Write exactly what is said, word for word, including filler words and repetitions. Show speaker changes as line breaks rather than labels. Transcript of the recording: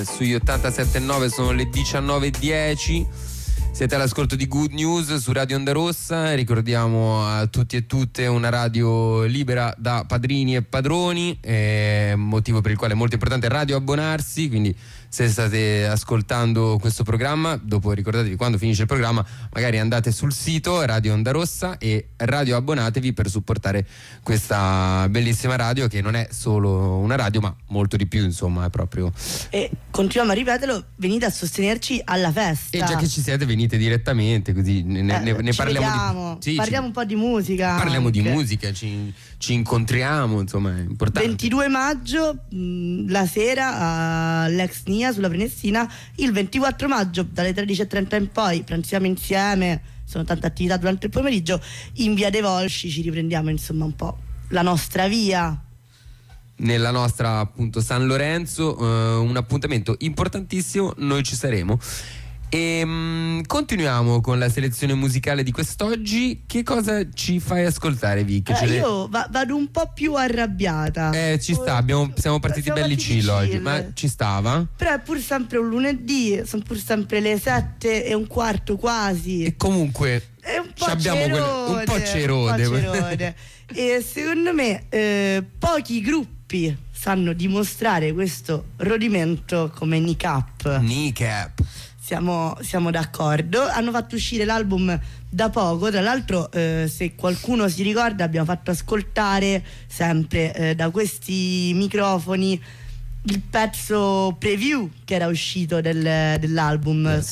Sugli ottantasette virgola nove sono le diciannove e dieci. Siete all'ascolto di Good News su Radio Onda Rossa. Ricordiamo a tutti e tutte una radio libera da padrini e padroni, eh, motivo per il quale è molto importante radio abbonarsi. Quindi se state ascoltando questo programma, dopo ricordatevi, quando finisce il programma magari andate sul sito Radio Onda Rossa e radio abbonatevi per supportare questa bellissima radio, che non è solo una radio ma molto di più, insomma, è proprio.
E continuiamo a ripeterlo, venite a sostenerci alla festa.
E già che ci siete, venite direttamente, così ne,
eh,
ne, ne parliamo
vediamo,
di, sì,
parliamo
ci,
un po' di musica,
parliamo
anche.
di musica, ci, ci incontriamo, insomma, è importante.
ventidue maggio mh, la sera all'Ex Nia sulla Prenestina, il ventiquattro maggio dalle tredici e trenta in poi pranziamo insieme, sono tante attività durante il pomeriggio, in via dei Volsci ci riprendiamo insomma un po' la nostra via
nella nostra, appunto, San Lorenzo. eh, un appuntamento importantissimo, noi ci saremo. E mh, continuiamo con la selezione musicale di quest'oggi. Che cosa ci fai ascoltare, Vic?
eh,
Ce
io va- vado un po' più arrabbiata.
Eh, ci sta, abbiamo, siamo partiti
Siamo
belli
partiti
chill oggi,
chill.
ma ci stava?
Però è pur sempre un lunedì, sono pur sempre le sette e un quarto quasi.
E comunque
È un po'
abbiamo quelle-
cerone,
un po' cerone.
un po' cerone. E secondo me eh, pochi gruppi sanno dimostrare questo rodimento come Nicap.
Nicap.
Siamo, siamo d'accordo. Hanno fatto uscire l'album da poco. Tra l'altro, eh, se qualcuno si ricorda, abbiamo fatto ascoltare sempre eh, da questi microfoni il pezzo preview che era uscito del, dell'album.
Yes.